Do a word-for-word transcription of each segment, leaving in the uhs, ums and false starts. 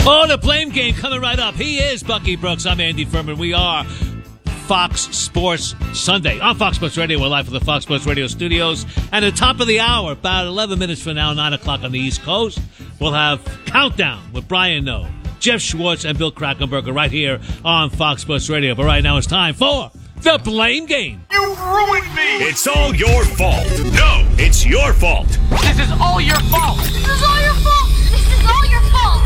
Oh, the blame game coming right up. He is Bucky Brooks. I'm Andy Furman. We are Fox Sports Sunday on Fox Sports Radio. We're live from the Fox Sports Radio studios. And at the top of the hour, about eleven minutes from now, nine o'clock on the East Coast, we'll have Countdown with Brian Noe, Jeff Schwartz, and Bill Krackomberger right here on Fox Sports Radio. But right now it's time for the blame game. You ruined me! It's all your fault. No, it's your fault. This is all your fault. This is all your fault. This is all your fault.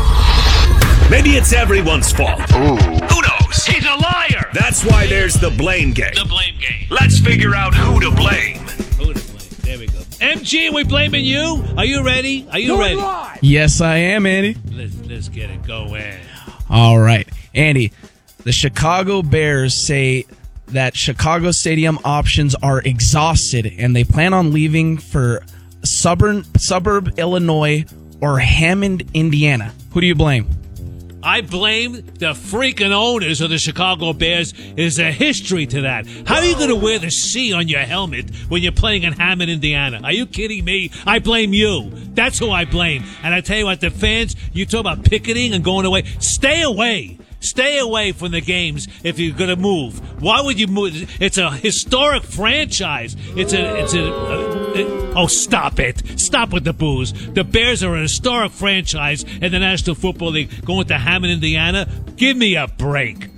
Maybe it's everyone's fault. Ooh. Who knows? He's a liar! That's why there's the blame game. The blame game. Let's figure out who to blame. Who to blame? There we go. M G, we blaming you? Are you ready? Are you ready? Yes, I am, Andy. Let's, let's get it going. All right. Andy, the Chicago Bears say that Chicago Stadium options are exhausted and they plan on leaving for suburb, suburb Illinois or Hammond, Indiana. Who do you blame? I blame the freaking owners of the Chicago Bears. There's a history to that. How are you going to wear the C on your helmet when you're playing in Hammond, Indiana? Are you kidding me? I blame you. That's who I blame. And I tell you what, the fans, you talk about picketing and going away. Stay away. Stay away from the games if you're going to move. Why would you move? It's a historic franchise. It's a, it's a, a it, oh, stop it. Stop with the booze. The Bears are a historic franchise in the National Football League. Going to Hammond, Indiana? Give me a break.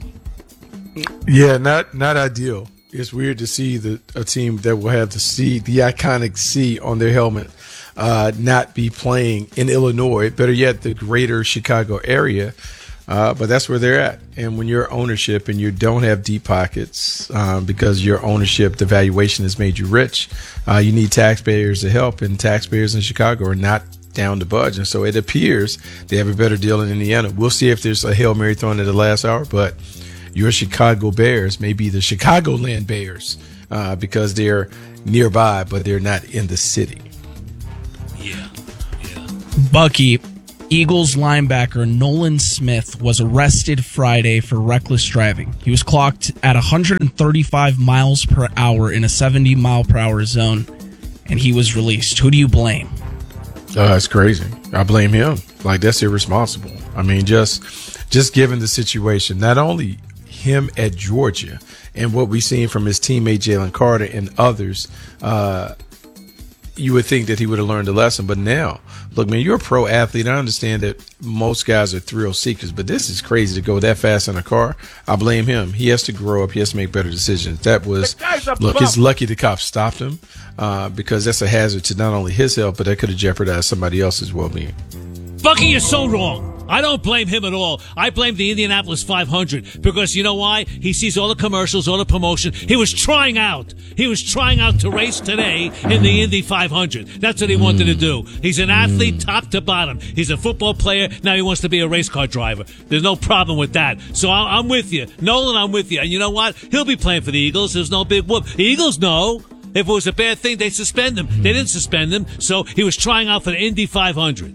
Yeah, not not ideal. It's weird to see the a team that will have the C, the iconic C on their helmet, uh, not be playing in Illinois. Better yet, the greater Chicago area. Uh, but that's where they're at. And when you're ownership and you don't have deep pockets um, because your ownership, the valuation has made you rich, uh, you need taxpayers to help. And taxpayers in Chicago are not down to budge. And so it appears they have a better deal in Indiana. We'll see if there's a Hail Mary thrown at the last hour. But your Chicago Bears may be the Chicagoland Bears uh, because they're nearby, but they're not in the city. Yeah. Yeah. Bucky, Eagles linebacker Nolan Smith was arrested Friday for reckless driving. He was clocked at one hundred thirty-five miles per hour in a seventy mile per hour zone, and he was released. Who do you blame? Uh, it's crazy. I blame him. Like, that's irresponsible. I mean, just just given the situation, not only him at Georgia and what we've seen from his teammate Jalen Carter and others, uh, you would think that he would have learned a lesson. But now, look, man, you're a pro athlete. I understand that most guys are thrill seekers, but this is crazy to go that fast in a car. I blame him. He has to grow up. He has to make better decisions. That was, look, it's lucky the cops stopped him uh, because that's a hazard to not only his health, but that could have jeopardized somebody else's well-being. Bucky, you're so wrong. I don't blame him at all. I blame the Indianapolis five hundred because you know why? He sees all the commercials, all the promotion. He was trying out. He was trying out to race today in the Indy five hundred. That's what he wanted to do. He's an athlete top to bottom. He's a football player. Now he wants to be a race car driver. There's no problem with that. So I- I'm with you. Nolan, I'm with you. And you know what? He'll be playing for the Eagles. There's no big whoop. The Eagles know. If it was a bad thing, they'd suspend him. They didn't suspend him. So he was trying out for the Indy five hundred.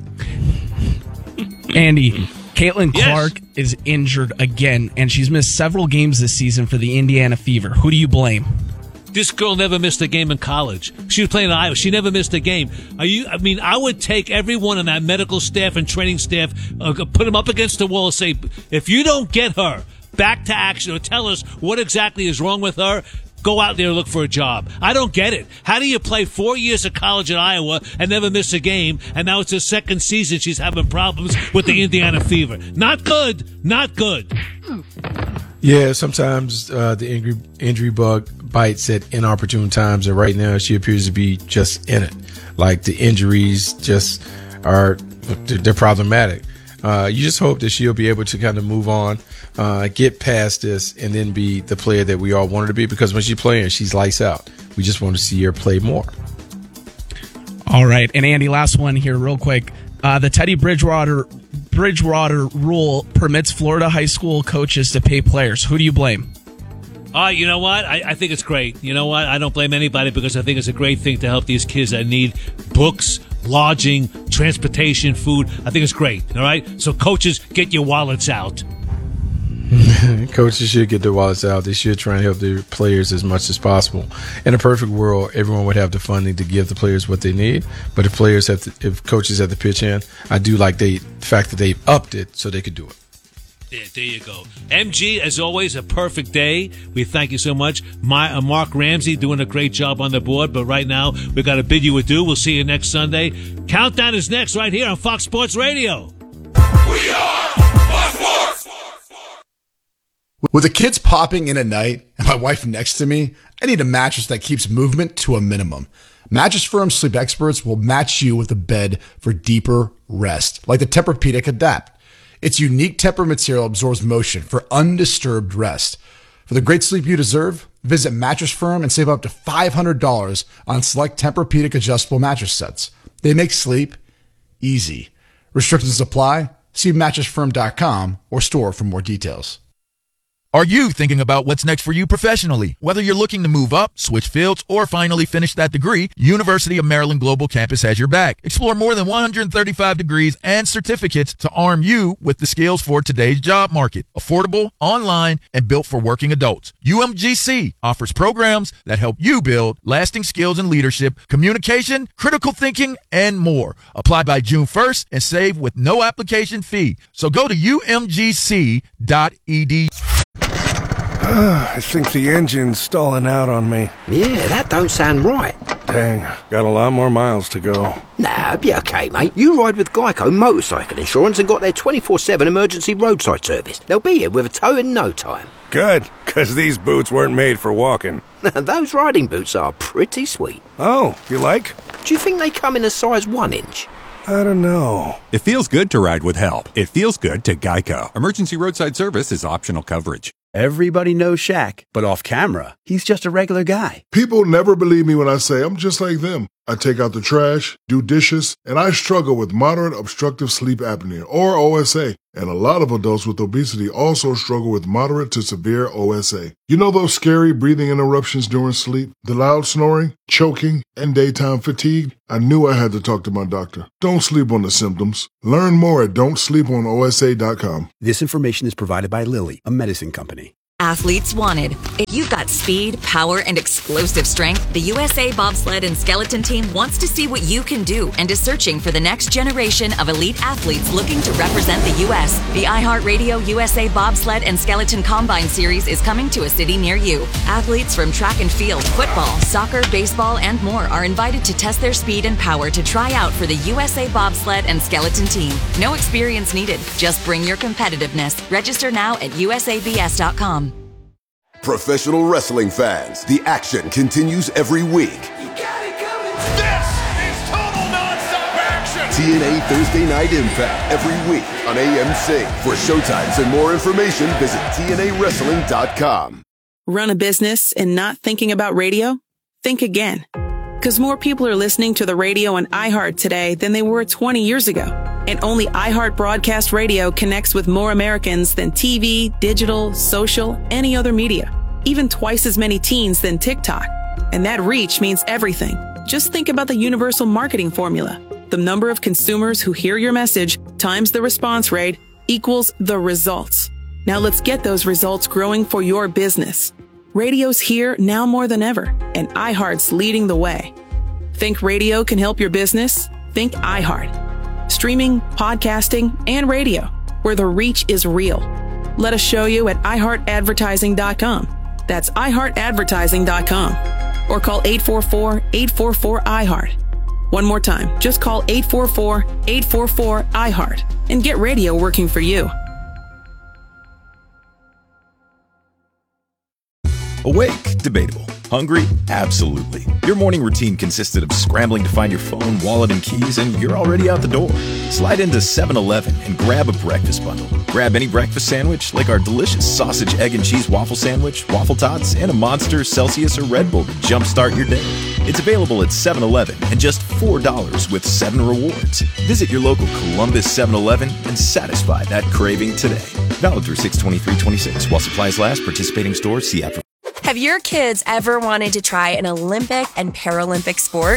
Andy, Caitlin Yes. Clark is injured again, and she's missed several games this season for the Indiana Fever. Who do you blame? This girl never missed a game in college. She was playing in Iowa. She never missed a game. Are you? I mean, I would take everyone on that medical staff and training staff, uh, put them up against the wall and say, if you don't get her back to action or tell us what exactly is wrong with her, go out there and look for a job. I don't get it. How do you play four years of college at Iowa and never miss a game, and now it's her second season she's having problems with the Indiana Fever? Not good. Not good. Yeah, sometimes uh, the injury, injury bug bites at inopportune times, and right now she appears to be just in it. Like, the injuries just are, they're problematic. Uh, you just hope that she'll be able to kind of move on, uh, get past this, and then be the player that we all want her to be, because when she's playing, she's lights out. We just want to see her play more. All right. And Andy, last one here real quick. Uh, the Teddy Bridgewater Bridgewater rule permits Florida high school coaches to pay players. Who do you blame? Uh, you know what? I, I think it's great. You know what? I don't blame anybody because I think it's a great thing to help these kids that need books, lodging, transportation, food. I think it's great. All right? So coaches, get your wallets out. Coaches should get their wallets out. They should try and help their players as much as possible. In a perfect world, everyone would have the funding to give the players what they need. But if players have to, if coaches have to pitch in, I do like the fact that they've upped it so they could do it. Yeah, there you go. M G, as always, a perfect day. We thank you so much. My, uh, Mark Ramsey doing a great job on the board, but right now we got to bid you adieu. We'll see you next Sunday. Countdown is next right here on Fox Sports Radio. We are Fox Sports. With the kids popping in at night and my wife next to me, I need a mattress that keeps movement to a minimum. Mattress Firm sleep experts will match you with a bed for deeper rest, like the Tempur-Pedic Adapt. Its unique Tempur material absorbs motion for undisturbed rest. For the great sleep you deserve, visit Mattress Firm and save up to five hundred dollars on select Tempur-Pedic adjustable mattress sets. They make sleep easy. Restrictions apply. See mattress firm dot com or store for more details. Are you thinking about what's next for you professionally? Whether you're looking to move up, switch fields, or finally finish that degree, University of Maryland Global Campus has your back. Explore more than one hundred thirty-five degrees and certificates to arm you with the skills for today's job market. Affordable, online, and built for working adults. U M G C offers programs that help you build lasting skills in leadership, communication, critical thinking, and more. Apply by June first and save with no application fee. So go to U M G C dot E D U. I think the engine's stalling out on me. Yeah, that don't sound right. Dang, got a lot more miles to go. Nah, be okay, mate. You ride with Geico Motorcycle Insurance and got their twenty-four seven emergency roadside service. They'll be here with a tow in no time. Good, because these boots weren't made for walking. Those riding boots are pretty sweet. Oh, you like? Do you think they come in a size one inch? I don't know. It feels good to ride with help. It feels good to Geico. Emergency roadside service is optional coverage. Everybody knows Shaq, but off camera, he's just a regular guy. People never believe me when I say I'm just like them. I take out the trash, do dishes, and I struggle with moderate obstructive sleep apnea, or O S A. And a lot of adults with obesity also struggle with moderate to severe O S A. You know those scary breathing interruptions during sleep, the loud snoring, choking, and daytime fatigue? I knew I had to talk to my doctor. Don't sleep on the symptoms. Learn more at don't sleep on O S A dot com. This information is provided by Lilly, a medicine company. Athletes wanted. If you've got speed, power, and explosive strength, the U S A Bobsled and Skeleton Team wants to see what you can do and is searching for the next generation of elite athletes looking to represent the U S The iHeartRadio U S A Bobsled and Skeleton Combine Series is coming to a city near you. Athletes from track and field, football, soccer, baseball, and more are invited to test their speed and power to try out for the U S A Bobsled and Skeleton Team. No experience needed. Just bring your competitiveness. Register now at U S A B S dot com. Professional wrestling fans, the action continues every week. You got it coming. This is total nonstop action. T N A Thursday Night Impact every week on A M C. For showtimes and more information, visit T N A wrestling dot com. Run a business and not thinking about radio? Think again. Because more people are listening to the radio on iHeart today than they were twenty years ago. And only iHeart Broadcast Radio connects with more Americans than T V, digital, social, any other media. Even twice as many teens than TikTok. And that reach means everything. Just think about the universal marketing formula. The number of consumers who hear your message times the response rate equals the results. Now let's get those results growing for your business. Radio's here now more than ever, and iHeart's leading the way. Think radio can help your business? Think iHeart. Streaming, podcasting, and radio, where the reach is real. Let us show you at i heart advertising dot com. That's i heart advertising dot com. Or call eight four four, eight four four, I heart. One more time, just call eight four four, eight four four, I heart and get radio working for you. Awake? Debatable. Hungry? Absolutely. Your morning routine consisted of scrambling to find your phone, wallet, and keys, and you're already out the door. Slide into seven eleven and grab a breakfast bundle. Grab any breakfast sandwich, like our delicious sausage, egg, and cheese waffle sandwich, waffle tots, and a Monster, Celsius, or Red Bull to jumpstart your day. It's available at seven eleven and just four dollars with seven rewards. Visit your local Columbus seven eleven and satisfy that craving today. Valid through six twenty-three twenty-six. While supplies last, participating stores, see app for. Have your kids ever wanted to try an Olympic and Paralympic sport? Try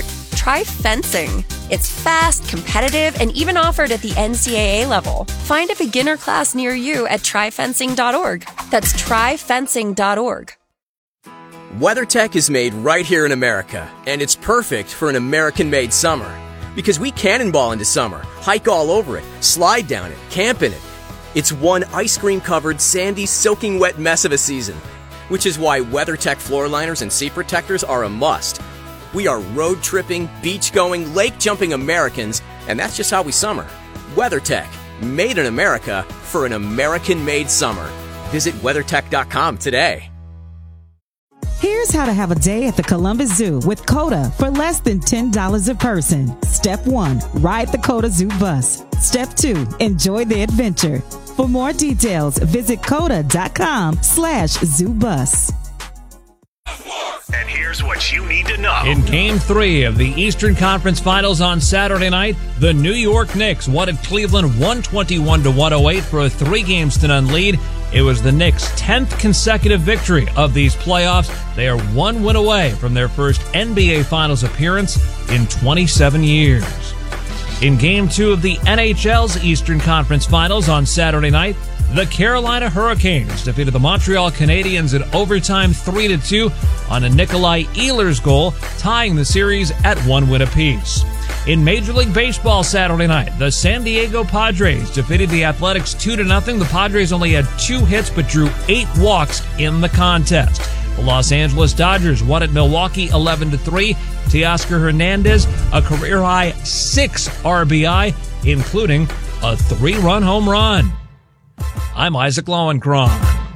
try fencing. It's fast, competitive, and even offered at the N C double A level. Find a beginner class near you at try fencing dot org. That's try fencing dot org. WeatherTech is made right here in America, and it's perfect for an American-made summer. Because we cannonball into summer, hike all over it, slide down it, camp in it. It's one ice cream-covered, sandy, soaking wet mess of a season. Which is why WeatherTech floor liners and seat protectors are a must. We are road tripping, beach going, lake jumping Americans, and that's just how we summer. WeatherTech, made in America for an American-made summer. Visit weathertech dot com today. Here's how to have a day at the Columbus Zoo with COTA for less than ten dollars a person. Step one, ride the COTA Zoo bus. Step two, enjoy the adventure. For more details, visit coda dot com slash zoo bus. And here's what you need to know. In Game three of the Eastern Conference Finals on Saturday night, the New York Knicks won at Cleveland one twenty-one to one oh eight for a three games to none lead. It was the Knicks' tenth consecutive victory of these playoffs. They are one win away from their first N B A Finals appearance in twenty-seven years. In Game two of the N H L's Eastern Conference Finals on Saturday night, the Carolina Hurricanes defeated the Montreal Canadiens in overtime three to two on a Nikolai Ehlers goal, tying the series at one win apiece. In Major League Baseball Saturday night, the San Diego Padres defeated the Athletics two to nothing. The Padres only had two hits but drew eight walks in the contest. The Los Angeles Dodgers won at Milwaukee eleven to three. Teoscar Hernandez, a career-high six R B I, including a three-run home run. I'm Isaac Lowenkron.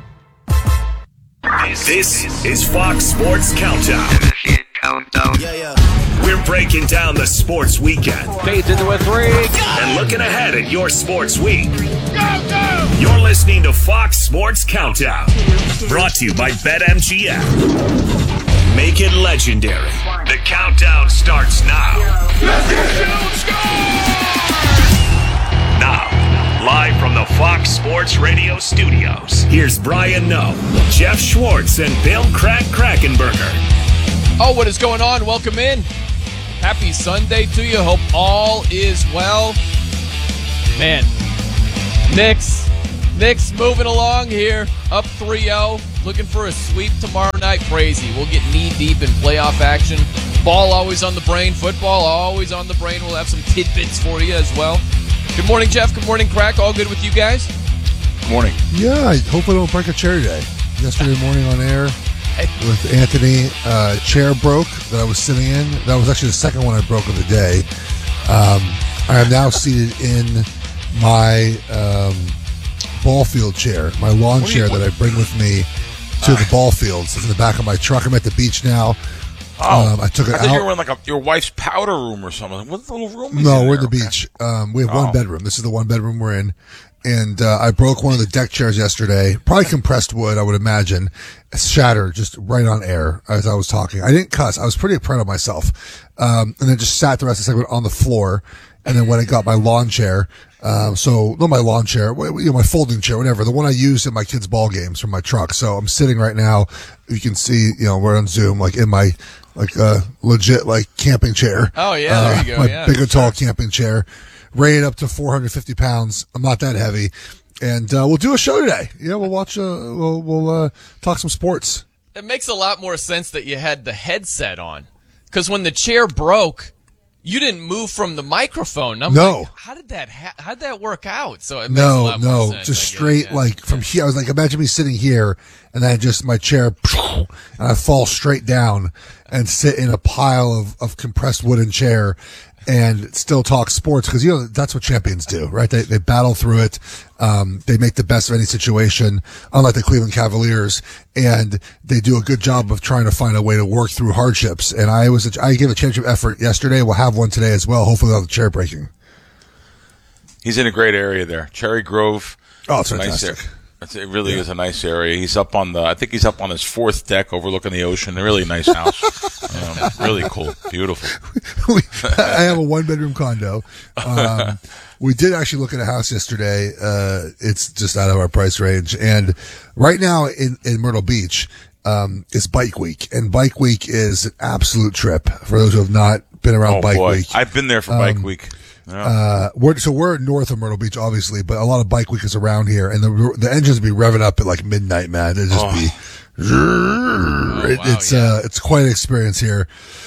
This is Fox Sports Countdown. Countdown. Yeah, yeah. We're breaking down the sports weekend. Fades into a three. And looking ahead at your sports week. Go, go! You're listening to Fox Sports Countdown. Brought to you by BetMGM. Make it legendary. The countdown starts now. Now. Live from the Fox Sports Radio studios, here's Brian Noe, Jeff Schwartz, and Bill Crack Krackenberger. Oh, what is going on? Welcome in. Happy Sunday to you. Hope all is well. Man, Knicks, Knicks moving along here, up three oh, looking for a sweep tomorrow night. Crazy. We'll get knee-deep in playoff action. Ball always on the brain. Football always on the brain. We'll have some tidbits for you as well. Good morning, Jeff. Good morning, Crack. All good with you guys? Good morning. Yeah, I hope I don't break a chair today. Yesterday morning on air with Anthony, uh, chair broke that I was sitting in. That was actually the second one I broke of the day. Um, I am now seated in my um, ball field chair, my lawn chair that I bring with me to uh, the ball fields. It's in the back of my truck. I'm at the beach now. Oh, um, I took it I out. thought you were in like a, your wife's powder room or something. What little room is No, in we're there? at the beach. Um, we have Oh. one bedroom. This is the one bedroom we're in. And uh, I broke one of the deck chairs yesterday. Probably compressed wood, I would imagine. It shattered just right on air as I was talking. I didn't cuss. I was pretty proud of myself. Um, and then just sat the rest of the segment on the floor. And then when I got my lawn chair, um, so not my lawn chair, you know, my folding chair, whatever, the one I use in my kids' ball games from my truck. So I'm sitting right now. You can see, you know, we're on Zoom, like in my like uh, legit like camping chair. Oh, yeah, there you go. Uh, my Yeah, big and sure. tall camping chair, rated up to four hundred fifty pounds. I'm not that heavy, and uh, we'll do a show today. Yeah, we'll watch. Uh, we'll we'll uh, talk some sports. It makes a lot more sense that you had the headset on. Because when the chair broke, you didn't move from the microphone. I'm No. like, how did that ha- how'd that work out? So it makes a No, lot more no, sense, just I get it, straight yeah. like from here. I was like, imagine me sitting here, and then just my chair, and I fall straight down and sit in a pile of, of compressed wooden chair, and still talk sports because you know that's what champions do, right? They they battle through it. Um, they make the best of any situation, unlike the Cleveland Cavaliers, and they do a good job of trying to find a way to work through hardships. And I was I gave a championship effort yesterday. We'll have one today as well. Hopefully, without the chair breaking. He's in a great area there. Cherry Grove. Oh, it's a nice fantastic. area. It's- It really is a nice area. He's up on the, I think he's up on his fourth deck overlooking the ocean. A really nice house. um, really cool. Beautiful. we, I have a one bedroom condo. Um, we did actually look at a house yesterday. Uh, it's just out of our price range. And right now in, in Myrtle Beach, um, is Bike Week, and Bike Week is an absolute trip for those who have not been around Oh, Bike boy. Week. I've been there for Um, Bike Week. Yeah. Uh, we're, so we're north of Myrtle Beach, obviously, but a lot of Bike Week is around here, and the the engines be revving up at like midnight, man. It just Oh. be, it, it's uh, it's quite an experience here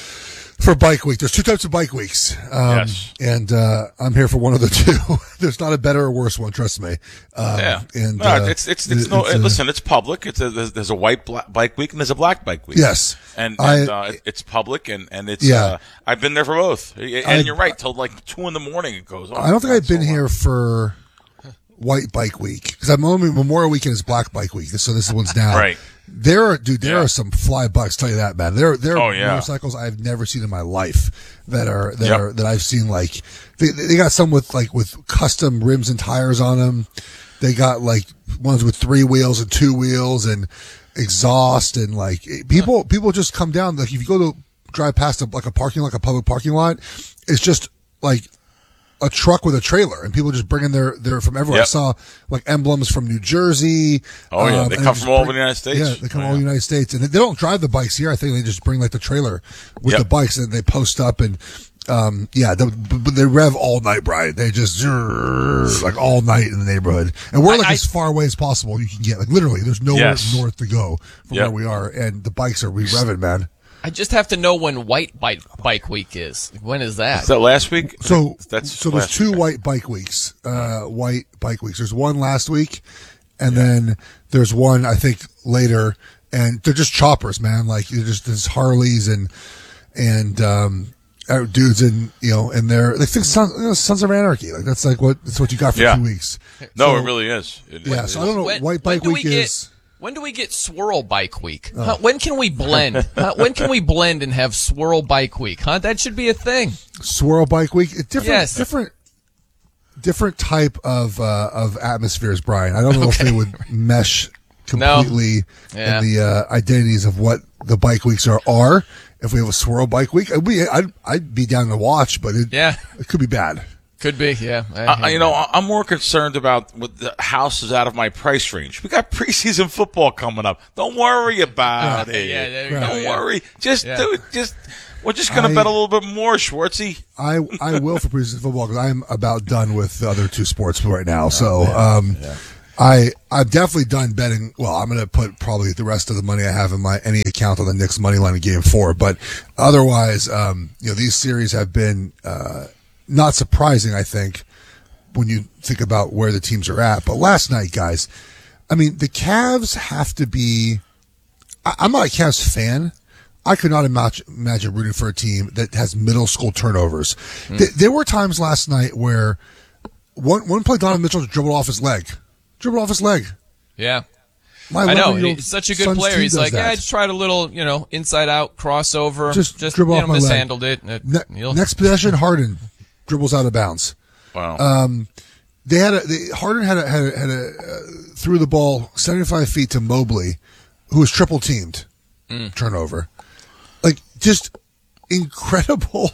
for Bike Week. There's two types of Bike Weeks, um, Yes. and uh, I'm here for one of the two. There's not a better or worse one, trust me. Um, yeah, and no, uh, it's it's it's it- no. it's, uh, listen, it's public. It's a, there's, there's a white black bike week and there's a black bike week. Yes. and, I- and uh, it- it's public and and it's. Yeah. Uh, I've been there for both, and I- you're right. Till like two in the morning it goes on. I don't think I've been here for White Bike Week because I'm only Memorial Weekend is Black Bike Week, so this one's now. Right. There are, dude, there are some fly bikes. Tell you that, man. There, there are Oh, yeah. motorcycles I've never seen in my life that are that Yep. are that I've seen. Like they, they got some with like with custom rims and tires on them. They got like ones with three wheels and two wheels and exhaust and like it- people people just come down. Like if you go to drive past a, like a parking like a public parking lot, it's just like a truck with a trailer, and people just bringing their their from everywhere. I Yep. saw like emblems from New Jersey. Oh, yeah. um, They and come just from all over bring- the United States. Yeah, they come Oh, all over the yeah. United States, and they don't drive the bikes here. I think they just bring like the trailer with Yep. the bikes, and they post up and. Um, yeah, the, but they rev all night, Brian. They just like all night in the neighborhood, and we're like I- I- as far away as possible you can get. Like literally, there's nowhere Yes. north to go from Yep. where we are, and the bikes are re-revving, man. I just have to know when White Bike Bike Week is. When is that? Is that last week? So that's so there's last two week. white bike weeks, uh, white bike weeks. There's one last week, and then there's one I think later, and they're just choppers, man. Like you're just there's Harleys and and um, uh, dudes and you know, and they're like think Sons, you know, Sons of Anarchy. Like that's like what that's what you got for Yeah. two weeks. No, So- it really is. It Yeah, is. so I don't know. When- white when bike do we week get- is. When do we get Swirl Bike Week? Oh. Huh? When can we blend? Huh? When can we blend and have Swirl Bike Week? Huh? That should be a thing. Swirl Bike Week. It different, Yes. different, different type of uh, of atmospheres, Brian. I don't know if they would mesh completely Yeah. in the uh, identities of what the bike weeks are. Are if we have a Swirl Bike Week, I'd be, I'd, I'd be down to watch, but it, Yeah. it could be bad. Could be, yeah. I- I, you know, I- I'm more concerned about what the house is out of my price range. We got preseason football coming up. Don't worry about Yeah, it. yeah, there you Right. go, Don't yeah. worry. Just Yeah. do it. Just we're just gonna I- bet a little bit more, Schwartzy. I I will for preseason football because I'm about done with the other two sports right now. So um, I I've definitely done betting. Well, I'm going to put probably the rest of the money I have in my any account on the Knicks money line in Game Four. But otherwise, um, you know, these series have been uh, not surprising. I think when you think about where the teams are at. But last night, guys, I mean, the Cavs have to be. I, I'm not a Cavs fan. I could not imagine, imagine rooting for a team that has middle school turnovers. Mm. Th- there were times last night where one one play Donovan Mitchell dribbled off his leg, dribbled off his leg. Yeah. My I know. eleven-year-old He's such a good son's player. team He's does like, that. yeah, I just tried a little, you know, inside out crossover. Just, just dribble you off know, my leg. mishandled it. It- Ne- you'll- next possession, Harden dribbles out of bounds. Wow. Um, they had a they, Harden had a, had a, had a uh, threw the ball seventy-five feet to Mobley, who was triple teamed. Mm. Turnover, like just incredible.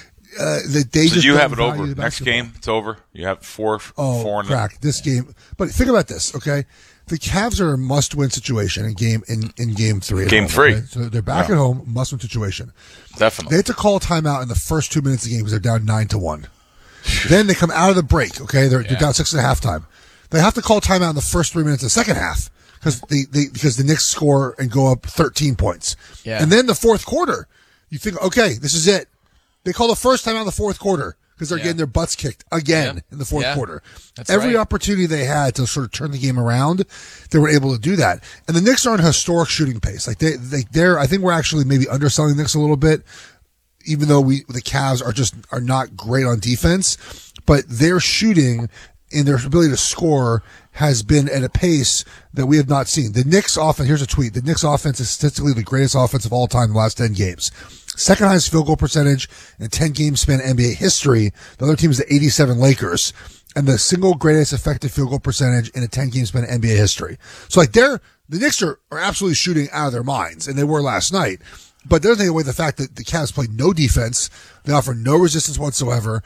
Uh, that they so just you don't have it value over. the Next basketball. game, it's over. You have four, Oh, four, and crack this game. But think about this, okay? The Cavs are a must-win situation in game in, in game three. at Game home, three. okay? So they're back Yeah. at home, must-win situation. Definitely. They had to call a timeout in the first two minutes of the game because they're down nine to one. Then they come out of the break. Okay, they're, they're Yeah. down six at halftime. They have to call a timeout in the first three minutes of the second half because they, they because the Knicks score and go up thirteen points. Yeah. And then the fourth quarter, you think, okay, this is it. They call the first time out in the fourth quarter because they're Yeah. getting their butts kicked again Yeah. in the fourth Yeah. quarter. That's Every right. opportunity they had to sort of turn the game around, they were able to do that. And the Knicks are on a historic shooting pace. Like they, they, they're, I think we're actually maybe underselling the Knicks a little bit, even though we, the Cavs are just, are not great on defense, but their shooting and their ability to score has been at a pace that we have not seen. The Knicks offense, here's a tweet. The Knicks offense is statistically the greatest offense of all time in the last ten games. Second highest field goal percentage in ten game span N B A history. The other team is the eighty-seven Lakers, and the single greatest effective field goal percentage in a ten game span N B A history. So like they're, the Knicks are, are absolutely shooting out of their minds, and they were last night. But doesn't take away the fact that the Cavs played no defense. They offer no resistance whatsoever.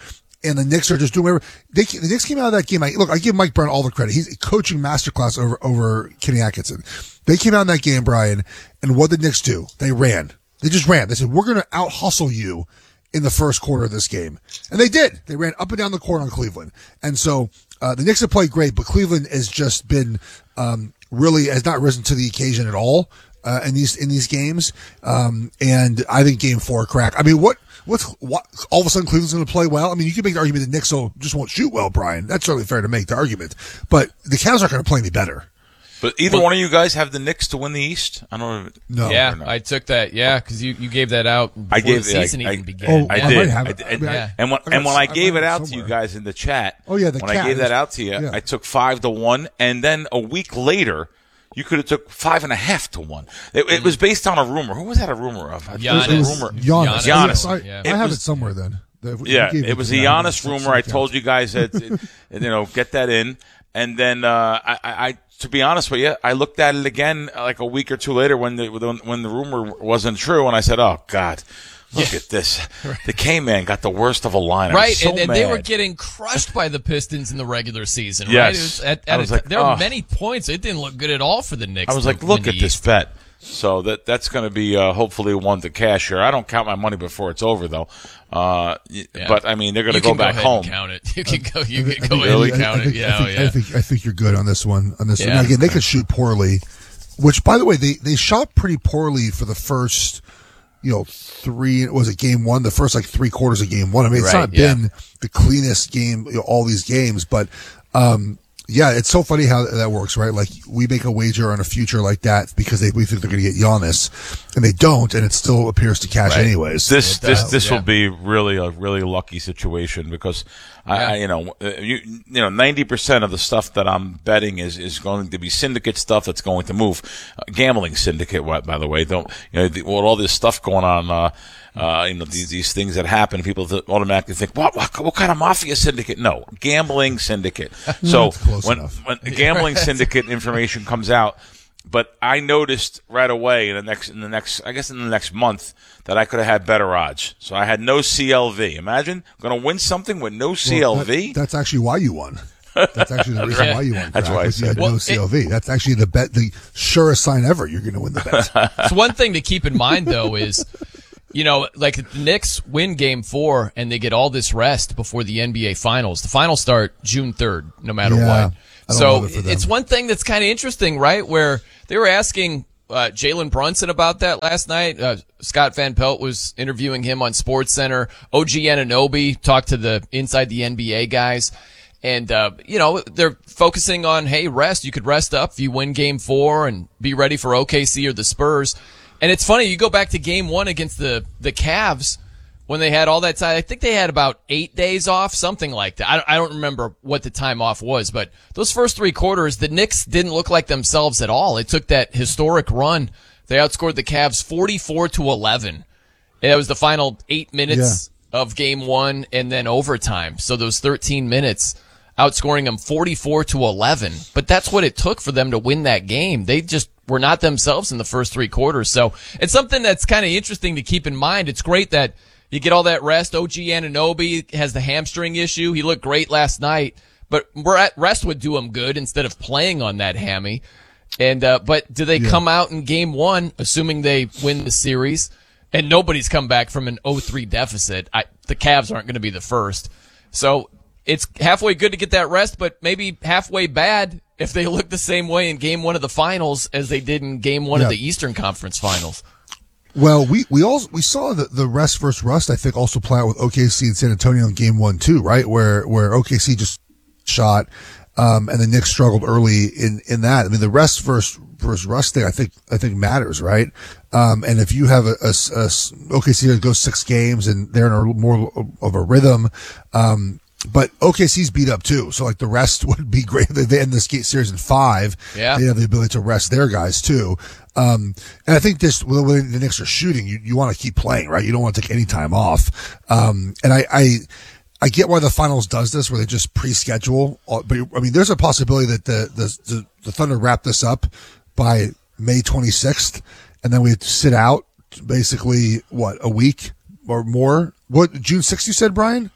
and the Knicks are just doing whatever. They, the Knicks came out of that game. I, look, I give Mike Brown all the credit. He's a coaching masterclass over, over Kenny Atkinson. They came out in that game, Brian, and what did the Knicks do? They ran. They just ran. They said, we're going to out-hustle you in the first quarter of this game. And they did. They ran up and down the court on Cleveland. And so uh, the Knicks have played great, but Cleveland has just been um, really has not risen to the occasion at all uh, in these in these games. Um, and I think game four crack. I mean, what what's what? All of a sudden Cleveland's going to play well? I mean, you could make the argument that Knicks will, just won't shoot well, Brian. That's certainly fair to make the argument. But the Cavs aren't going to play any better. But either well, one of you guys have the Knicks to win the East? I don't know. No. Yeah, no. I took that. Yeah, because you, you gave that out before I gave, the season I, even I, began. Oh, I I did. might have I it. did. I mean, and, I- and when, I got- and when I I gave read it it out to somewhere. you guys in the chat, Oh, yeah, the when I cat gave that is- out to you, yeah. I took five to one, and then a week later, you could have took five and a half to one. It, it was based on a rumor. Who was that a rumor of? Giannis. It was It was a rumor. Giannis. Giannis. I, Yeah. I It have was- it somewhere then. The- you Yeah, gave it was a to me. I Giannis have it rumor. I somewhere. told you guys that, you know, get that in. And then, uh, I, I, to be honest with you, I looked at it again like a week or two later when the, when the rumor wasn't true. And I said, oh, God, look Yeah. at this. The K-Man got the worst of a line. I was Right, so and, and they were mad. getting crushed by the Pistons in the regular season, right? Yes. It was at, I at was a, like, there were oh. many points. It didn't look good at all for the Knicks. I was to like, win look the at this East. bet. So that that's going to be uh, hopefully one to cash here. I don't count my money before it's over, though. Uh, y- Yeah. But I mean, they're going to You go can back ahead home. And count it. You can go. You I can think- go I ahead think- and I count think- it. Yeah, I think, oh, yeah. I think I think you're good on this one. On this Yeah. one. Again, they could shoot poorly, which, by the way, they they shot pretty poorly for the first, you know, three. Was it game one? The first like three quarters of game one. I mean, it's Right, not yeah. been the cleanest game, you know, all these games, but. um Yeah, it's so funny how that works, right? Like, we make a wager on a future like that because they, we think they're going to get Giannis, and they don't, and it still appears to cash Right. anyways. This It this does, this yeah. will be really a really lucky situation because I, Yeah. I you know uh, you you know ninety percent of the stuff that I'm betting is is going to be syndicate stuff that's going to move. Uh, gambling syndicate, what by the way, don't you know the, with all this stuff going on. Uh, uh, you know these these things that happen, people th- automatically think, what, what what kind of mafia syndicate? No, gambling syndicate. So That's close when enough. when the gambling syndicate information comes out. But I noticed right away in the next, in the next, I guess in the next month that I could have had better odds. So I had no C L V. Imagine going to win something with no C L V. Well, that- that's actually why you won. That's actually the reason right. why you won. That's Crack, why I was you said had it. no C L V. That's actually the bet, the surest sign ever. You're going to win the bet. So one thing to keep in mind, though, is, you know, like the Knicks win game four and they get all this rest before the N B A Finals. The finals start June third, no matter Yeah, what. I don't So love it for them. it's one thing that's kind of interesting, right? Where they were asking uh, Jalen Brunson about that last night. Uh, Scott Van Pelt was interviewing him on SportsCenter. O G Anunoby talked to the inside the N B A guys. And, uh, you know, they're focusing on, hey, rest. You could rest up if you win game four and be ready for O K C or the Spurs. And it's funny, you go back to game one against the, the Cavs when they had all that time. I think they had about eight days off, something like that. I don't, I don't remember what the time off was, but those first three quarters, the Knicks didn't look like themselves at all. It took that historic run. They outscored the Cavs forty-four to eleven. It was the final eight minutes of game one and then overtime. So those thirteen minutes outscoring them forty-four to eleven. But that's what it took for them to win that game. They just were not themselves in the first three quarters. So it's something that's kind of interesting to keep in mind. It's great that you get all that rest. O G Anunoby has the hamstring issue. He looked great last night, but rest would do him good instead of playing on that hammy. And, uh, but do they Yeah. come out in game one, assuming they win the series, and nobody's come back from an oh three deficit? I, the Cavs aren't going to be the first. So it's halfway good to get that rest, but maybe halfway bad if they look the same way in game one of the finals as they did in game one Yeah. of the Eastern Conference Finals. Well, we we also we saw the the rest versus rust. I think also play out with O K C and San Antonio in game one too, right? Where where O K C just shot, um, and the Knicks struggled early in in that. I mean, the rest versus versus rust thing, I think I think matters, right? Um, and if you have a, a, a O K C that goes six games and they're in a more of a rhythm, um. But O K C's beat up too, so like the rest would be great. They end this series in five. Yeah. They have the ability to rest their guys too. Um, and I think this, when the Knicks are shooting, you, you want to keep playing, right? You don't want to take any time off. Um, and I, I, I get why the finals does this, where they just pre-schedule. But I mean, there's a possibility that the the the, the Thunder wrap this up by May twenty-sixth, and then we sit out basically what a week or more. What June sixth? You said, Brian?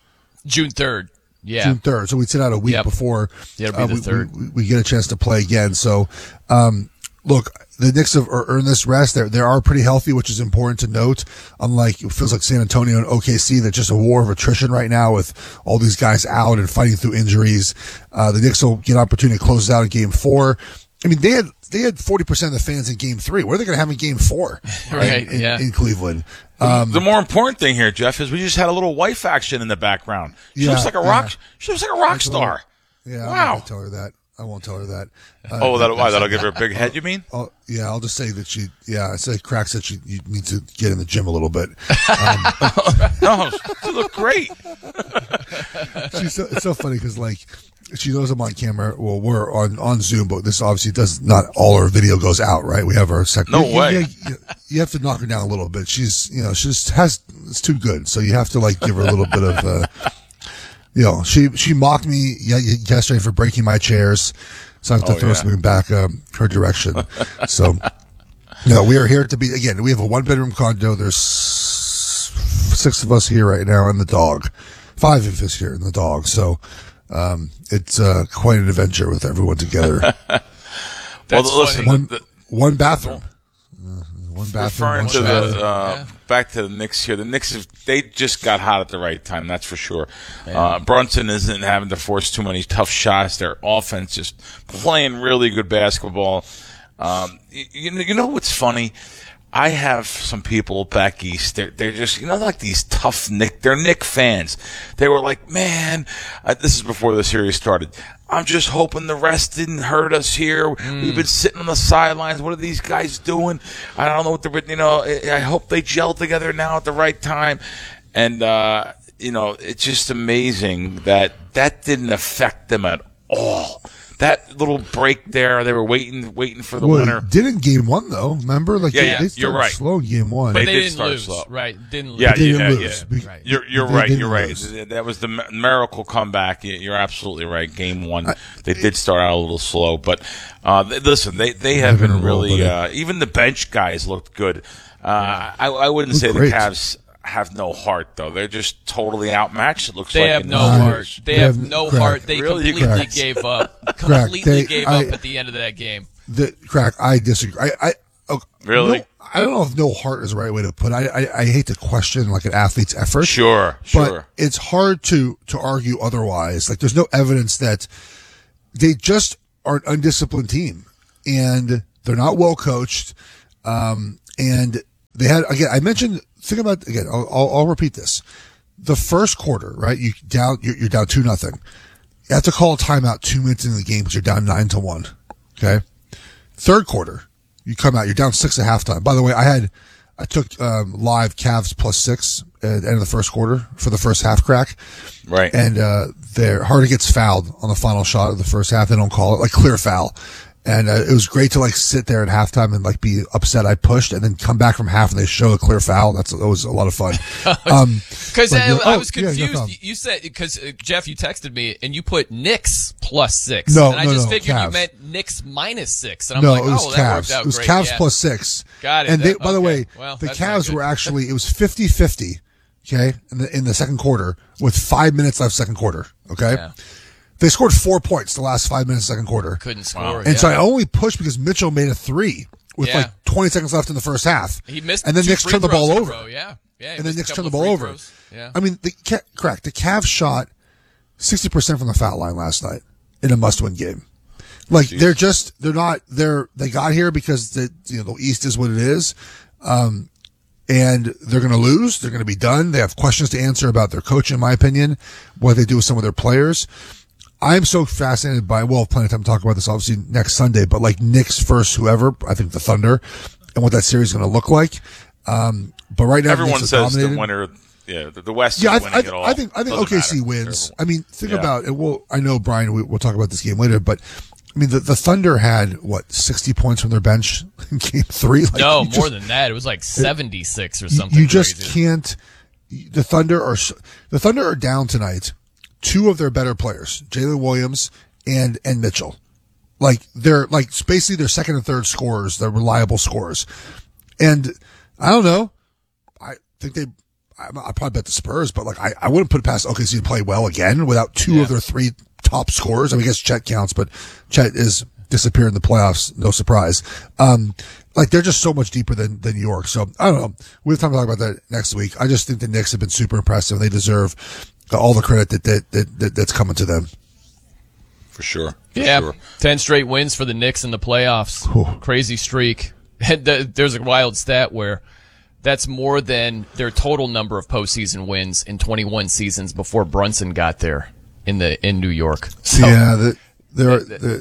June third. Yeah. June third. So we'd sit out a week Yep. before Yeah, it'll be uh, the we, third. We, we get a chance to play again. So, um, look, the Knicks have earned this rest. They they are pretty healthy, which is important to note. Unlike, it feels like San Antonio and O K C, that's just a war of attrition right now with all these guys out and fighting through injuries. Uh, the Knicks will get an opportunity to close it out in game four. I mean, they had they had forty percent of the fans in game three. What are they going to have in game four? Right, in, in, yeah. in Cleveland. Um, the more important thing here, Jeff, is we just had a little wife action in the background. She Yeah, looks like a yeah. rock. She looks like a rock star. Yeah, I'm Wow. not going to tell her that. I won't tell her that. Uh, Oh, that, why? that's- That'll give her a big head, you mean? I'll, yeah, I'll just say that she, yeah, I say Crack said she, you need to get in the gym a little bit. Um, No, you look great. she's so, it's so funny because, like, she knows I'm on camera. Well, we're on, on Zoom, but this obviously does not, all our video goes out, right? We have our second. No you, way. You, you, you have to knock her down a little bit. She's, you know, she just has, it's too good. So you have to, like, give her a little bit of, uh, you know, she, she mocked me ye- yesterday for breaking my chairs. So I have to Oh, throw yeah. something back, um, her direction. So, no, we are here to be, again, we have a one bedroom condo. There's six of us here right now and the dog. Five of us here and the dog. So, um, it's, uh, quite an adventure with everyone together. Well, That's listen, one, the- one bathroom. Uh, one bathroom. referring one to shower. the uh, back to the Knicks here. The Knicks, have, they just got hot at the right time. That's for sure. Uh, Brunson isn't having to force too many tough shots. Their offense just playing really good basketball. Um, you, you know, you know what's funny? I have some people back east. They're they're just you know like these tough Knick. They're Knick fans. They were like, man, uh, this is before the series started. I'm just hoping the rest didn't hurt us here. We've been sitting on the sidelines. What are these guys doing? I don't know what they're. You know, I I hope they gel together now at the right time. And uh, you know, it's just amazing that that didn't affect them at all. That little break there, they were waiting, waiting for the Well, winner. it did in game one though. Remember, like Yeah, they, yeah, they you're started right. slow in game one. But They they, did didn't start lose, slow. right? Didn't lose. Yeah, They didn't yeah, lose. yeah. Right. You're you're They right. didn't You're right. lose. That was the mi- miracle comeback. You- You're absolutely right. Game one, they did start out a little slow, but uh, they, listen, they they have They've been been really. rolling. Uh, even the bench guys looked good. Uh, I, I wouldn't Looked say great. the Cavs have no heart though. They're just totally outmatched. It looks They like have in no the Right. heart. series. They They have have- no correct. heart. They Really? completely Correct. gave up. Correct. Completely They- gave I- up at the end of that game. The crack. I disagree. I, I oh, Really? no, I don't know if no heart is the right way to put it. I, I, I hate to question like an athlete's effort. Sure, But sure. it's hard to, to argue otherwise. Like there's no evidence that they just are an undisciplined team and they're not well coached. Um, and they had, again, I mentioned, think about, again, I'll, I'll, I'll repeat this. The first quarter, right? You down, you're, you're down two nothing. You have to call a timeout two minutes into the game because you're down nine to one. Okay. Third quarter, you come out, you're down six at halftime. By the way, I had, I took um, live Cavs plus six at the end of the first quarter for the first half crack. Right. And uh, their Harden gets fouled on the final shot of the first half. They don't call it like clear foul. And uh, it was great to like sit there at halftime and like be upset I pushed and then come back from half and they show a clear foul. That's that was a lot of fun. Um, Because like, I, you're like, I oh, was yeah, no confused. problem. you said because uh, Jeff, you texted me and you put Knicks plus six. No, and I no, just no, figured Cavs. you meant Knicks minus six. And I'm no, like, it was oh, well, that worked Cavs. out It was great. Cavs Yeah. plus six. Got it. And they, That- by the okay. way, Well, the that's not Cavs good. were actually, it was fifty-fifty, okay, in the, in the second quarter with five minutes left second quarter, okay? Yeah. They scored four points the last five minutes of the second quarter. Couldn't score. And yeah. so I only pushed because Mitchell made a three with Yeah. like twenty seconds left in the first half. He missed and then two Knicks free turned the throws ball in a over. row, Yeah, yeah. he And then missed a Knicks turned couple the ball of free over. throws. Yeah. I mean, the Ca- correct. The Cavs shot sixty percent from the foul line last night in a must-win game. Like Jeez. they're just they're not they're they got here because the you know the East is what it is, um, and they're going to lose. They're going to be done. They have questions to answer about their coach, in my opinion, what they do with some of their players. I'm so fascinated by, well, plenty of time to talk about this obviously next Sunday, but like Knicks versus whoever, I think the Thunder, and what that series is going to look like. Um, but right now, the Everyone Knicks are says the dominated. winner. Yeah, the, the West Yeah, is I, winning I, it all. I think I think Doesn't O K C matter. wins. They're- I mean, think Yeah. about it. Well, I know Brian. We, we'll talk about this game later, but I mean, the, the Thunder had what sixty points from their bench in Game Three. Like, no, you more just- than that. It was like seventy-six or you- something. You just crazy. can't. The Thunder are s- the Thunder are down tonight. Two of their better players, Jalen Williams and and Mitchell. Like they're like basically their second and third scorers, they're reliable scorers. And I don't know. I think they I, I probably bet the Spurs, but like I, I wouldn't put it past O K C to play well again without two Yeah. of their three top scorers. I mean, I guess Chet counts, but Chet is disappeared in the playoffs. No surprise. Um, like they're just so much deeper than, than New York. So I don't know. We have time to talk about that next week. I just think the Knicks have been super impressive. They deserve all the credit that, that, that, that that's coming to them. For sure. For Yeah, sure. ten straight wins for the Knicks in the playoffs. Whew. Crazy streak. And the, there's a wild stat where that's more than their total number of postseason wins in twenty-one seasons before Brunson got there in the in New York. So, yeah, the, there. The,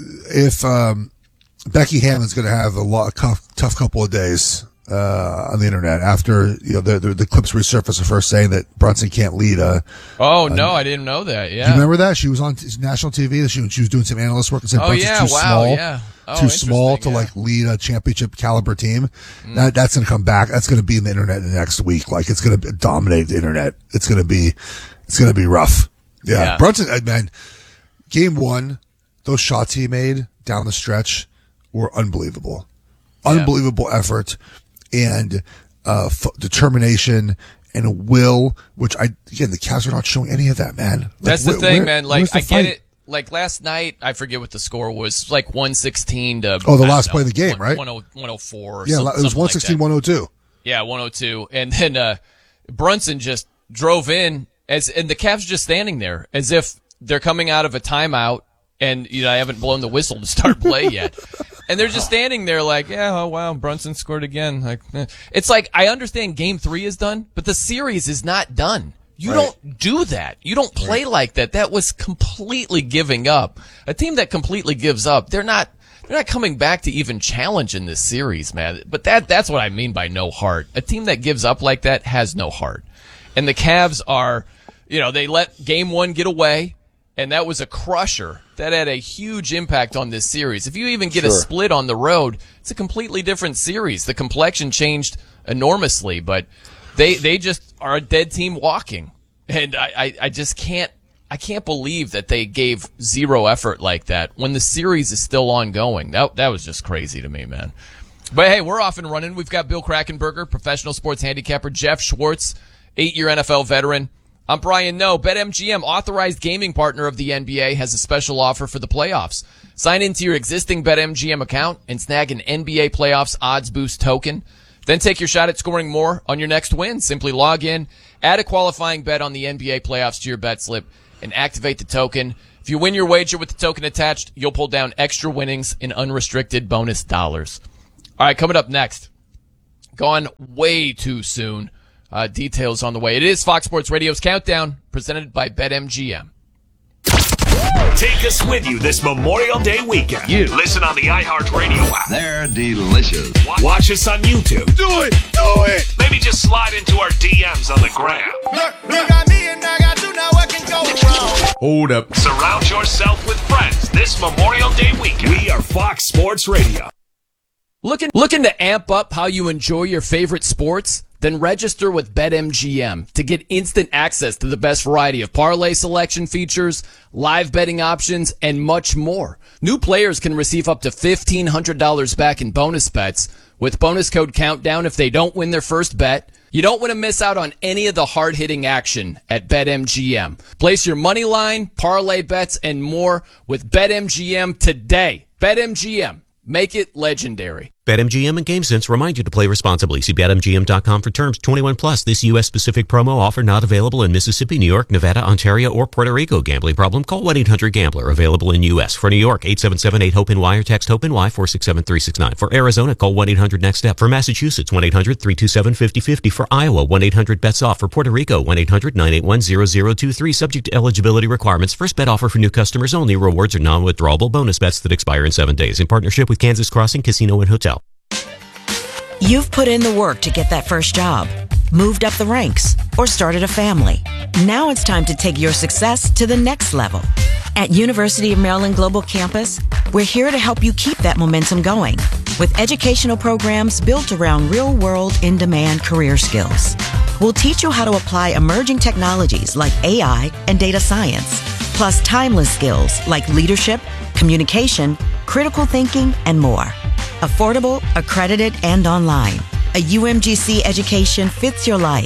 if um, Becky Hammond's going to have a lot tough, tough couple of days uh, on the internet after you know the the, the clips resurfaced first saying that Brunson can't lead a. Oh no, a, I didn't know that. Yeah, do you remember that she was on national T V? She, she was doing some analyst work and said Oh, Brunson's yeah, too wow, small, yeah. Oh, too small to interesting, yeah. like lead a championship caliber team. Mm. That that's going to come back. That's going to be in the internet in the next week. Like it's going to dominate the internet. It's going to be it's going to be rough. Yeah, Yeah. Brunson, uh, man. Game one, those shots he made down the stretch were unbelievable. Unbelievable effort and uh, f- determination and will, which I, again, the Cavs are not showing any of that, man. Like, That's the where- thing, where- man. Like where's the I get fight? it. Like last night, I forget what the score was. Like one sixteen to Oh, the I don't last know, play of the game, one- right? one oh one oh four. Or Yeah, some- it was something one like sixteen that. one oh two. Yeah, one oh two, and then uh, Brunson just drove in as, and the Cavs just standing there as if they're coming out of a timeout, and you know I haven't blown the whistle to start play yet, and they're just standing there like, yeah, oh wow, Brunson scored again. Like, eh. It's like I understand Game Three is done, but the series is not done. You Right. don't do that. You don't play like that. That was completely giving up. A team that completely gives up, they're not. They're not coming back to even challenge in this series, man. But that that's what I mean by no heart. A team that gives up like that has no heart. And the Cavs are, you know, they let game one get away, and that was a crusher. That had a huge impact on this series. If you even get a Sure. split on the road, it's a completely different series. The complexion changed enormously, but they they just are a dead team walking. And I, I, I just can't I can't believe that they gave zero effort like that when the series is still ongoing. That that was just crazy to me, man. But hey, we're off and running. We've got Bill Krackenberger, professional sports handicapper, Jeff Schwartz, eight-year N F L veteran. I'm Brian Noe. BetMGM, authorized gaming partner of the N B A, has a special offer for the playoffs. Sign into your existing BetMGM account and snag an N B A Playoffs Odds Boost token. Then take your shot at scoring more on your next win. Simply log in, add a qualifying bet on the N B A playoffs to your bet slip, and activate the token. If you win your wager with the token attached, you'll pull down extra winnings in unrestricted bonus dollars. All right, coming up next. Gone way too soon. Uh, details on the way. It is Fox Sports Radio's Countdown, presented by BetMGM. Take us with you this Memorial Day weekend. You listen on the iHeartRadio app. They're delicious. Watch us on YouTube. Do it! Do it! Maybe just slide into our D Ms on the gram. Look, you got me and I got you, now what can go wrong? Hold up. Surround yourself with friends this Memorial Day weekend. We are Fox Sports Radio. Looking looking to amp up how you enjoy your favorite sports? Then register with BetMGM to get instant access to the best variety of parlay selection features, live betting options, and much more. New players can receive up to fifteen hundred dollars back in bonus bets with bonus code COUNTDOWN if they don't win their first bet. You don't want to miss out on any of the hard-hitting action at BetMGM. Place your money line, parlay bets, and more with BetMGM today. BetMGM. Make it legendary. BetMGM and GameSense remind you to play responsibly. See Bet M G M dot com for terms. twenty-one plus. This U S-specific promo offer not available in Mississippi, New York, Nevada, Ontario, or Puerto Rico. Gambling problem? Call one eight hundred gambler. Available in U S. For New York, eight seven seven eight hope N Y or text HOPE-NY four six seven three six nine. For Arizona, call one eight hundred next step. For Massachusetts, one eight hundred three two seven five zero five zero. For Iowa, one eight hundred bets off. For Puerto Rico, one eight hundred nine eight one zero zero two three. Subject to eligibility requirements. First bet offer for new customers only. Rewards are non-withdrawable bonus bets that expire in seven days. In partnership with Kansas Crossing Casino and Hotel. You've put in the work to get that first job, moved up the ranks, or started a family. Now it's time to take your success to the next level. At University of Maryland Global Campus, we're here to help you keep that momentum going with educational programs built around real-world, in-demand career skills. We'll teach you how to apply emerging technologies like A I and data science, plus timeless skills like leadership, communication, critical thinking, and more. Affordable, accredited, and online. A U M G C education fits your life,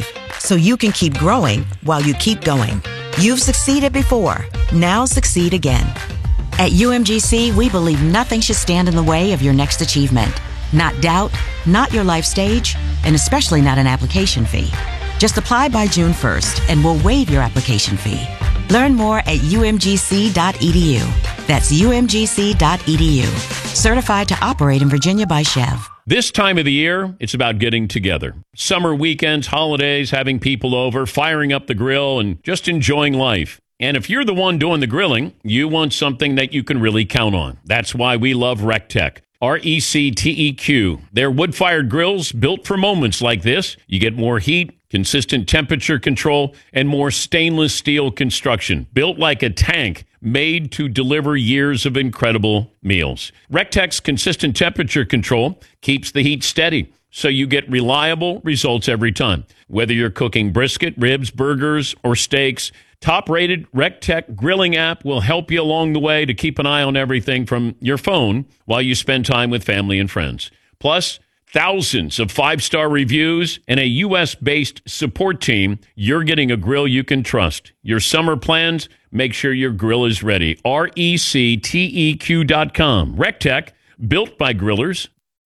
so you can keep growing while you keep going. You've succeeded before. Now succeed again. At U M G C, we believe nothing should stand in the way of your next achievement. Not doubt, not your life stage, and especially not an application fee. Just apply by June first and we'll waive your application fee. Learn more at U M G C dot E D U. That's U M G C dot E D U. Certified to operate in Virginia by Chev. This time of the year, it's about getting together. Summer weekends, holidays, having people over, firing up the grill, and just enjoying life. And if you're the one doing the grilling, you want something that you can really count on. That's why we love RecTech. R E C T E Q. They're wood-fired grills built for moments like this. You get more heat, consistent temperature control, and more stainless steel construction. Built like a tank, made to deliver years of incredible meals. RecTech's consistent temperature control keeps the heat steady, so you get reliable results every time. Whether you're cooking brisket, ribs, burgers, or steaks, top-rated RecTech grilling app will help you along the way to keep an eye on everything from your phone while you spend time with family and friends. Plus, thousands of five-star reviews and a U S-based support team. You're getting a grill you can trust. Your summer plans, make sure your grill is ready. R E C T E Q dot com. RecTech, built by grillers.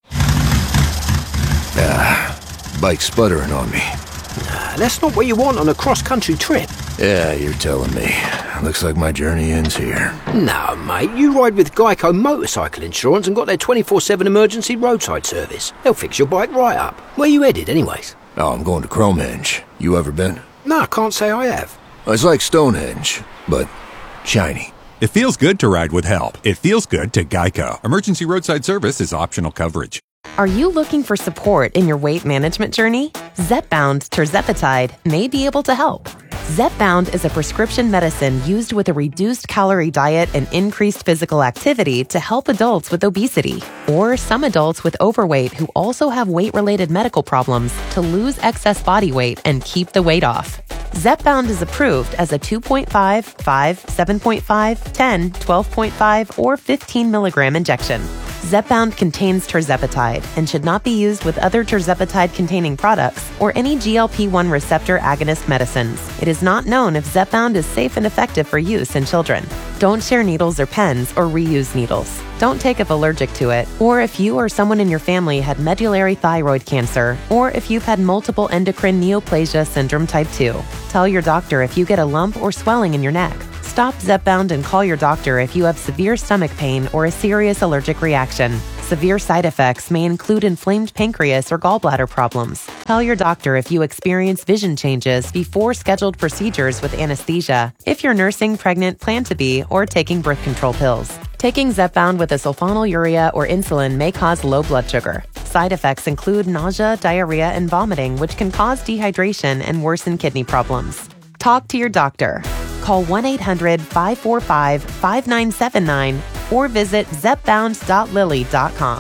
Ah, bike sputtering on me. Nah, that's not what you want on a cross-country trip. Yeah, you're telling me. Looks like my journey ends here. No, mate, you ride with Geico Motorcycle Insurance and got their twenty-four seven emergency roadside service. They'll fix your bike right up. Where you headed, anyways? Oh, I'm going to Cromehenge. You ever been? No, I can't say I have. It's like Stonehenge, but shiny. It feels good to ride with help. It feels good to Geico. Emergency roadside service is optional coverage. Are you looking for support in your weight management journey? Zepbound tirzepatide may be able to help. Zepbound is a prescription medicine used with a reduced calorie diet and increased physical activity to help adults with obesity or some adults with overweight who also have weight-related medical problems to lose excess body weight and keep the weight off. Zepbound is approved as a two point five, five, seven point five, ten, twelve point five, or fifteen milligram injection. Zepbound contains tirzepatide and should not be used with other tirzepatide-containing products or any G L P one receptor agonist medicines. It is not known if Zepbound is safe and effective for use in children. Don't share needles or pens or reuse needles. Don't take if allergic to it, or if you or someone in your family had medullary thyroid cancer, or if you've had multiple endocrine neoplasia syndrome type two. Tell your doctor if you get a lump or swelling in your neck. Stop Zepbound and call your doctor if you have severe stomach pain or a serious allergic reaction. Severe side effects may include inflamed pancreas or gallbladder problems. Tell your doctor if you experience vision changes before scheduled procedures with anesthesia, if you're nursing, pregnant, plan to be, or taking birth control pills. Taking Zepbound with a sulfonylurea or insulin may cause low blood sugar. Side effects include nausea, diarrhea, and vomiting, which can cause dehydration and worsen kidney problems. Talk to your doctor. Call one eight hundred, five four five, five nine seven nine or visit zepbound dot lilly dot com.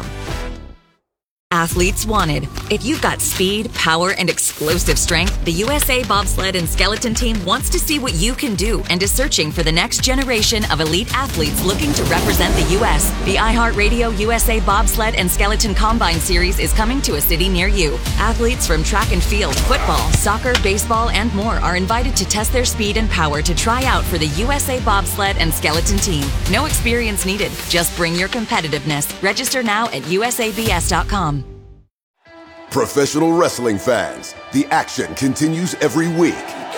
Athletes wanted. If you've got speed, power, and explosive strength, the U S A Bobsled and Skeleton Team wants to see what you can do and is searching for the next generation of elite athletes looking to represent the U S The iHeartRadio U S A Bobsled and Skeleton Combine Series is coming to a city near you. Athletes from track and field, football, soccer, baseball, and more are invited to test their speed and power to try out for the U S A Bobsled and Skeleton Team. No experience needed. Just bring your competitiveness. Register now at U S A B S dot com. Professional wrestling fans, the action continues every week.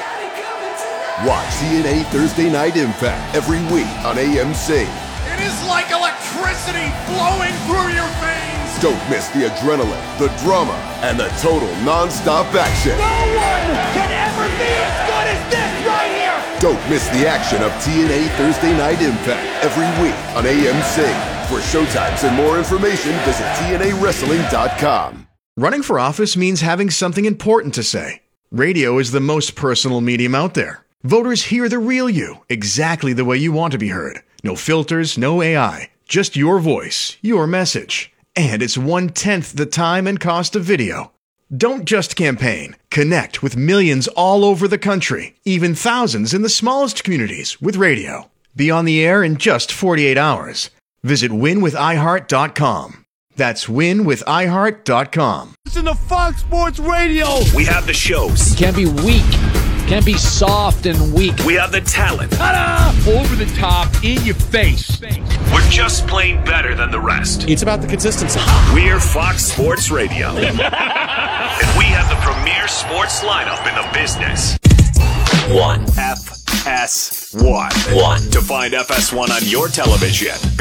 Watch T N A Thursday Night Impact every week on A M C. It is like electricity flowing through your veins. Don't miss the adrenaline, the drama, and the total non-stop action. No one can ever be as good as this right here. Don't miss the action of T N A Thursday Night Impact every week on A M C. For showtimes and more information, visit T N A wrestling dot com. Running for office means having something important to say. Radio is the most personal medium out there. Voters hear the real you, exactly the way you want to be heard. No filters, no A I, just your voice, your message. And it's one-tenth the time and cost of video. Don't just campaign. Connect with millions all over the country, even thousands in the smallest communities with radio. Be on the air in just forty-eight hours. Visit win with i heart dot com. That's win with i heart dot com. Listen to Fox Sports Radio. We have the shows. Can't be weak. Can't be soft and weak. We have the talent. Ta-da! Over the top, in your face. We're just plain better than the rest. It's about the consistency. We're Fox Sports Radio. And we have the premier sports lineup in the business. One. F S one. One. To find F S one on your television,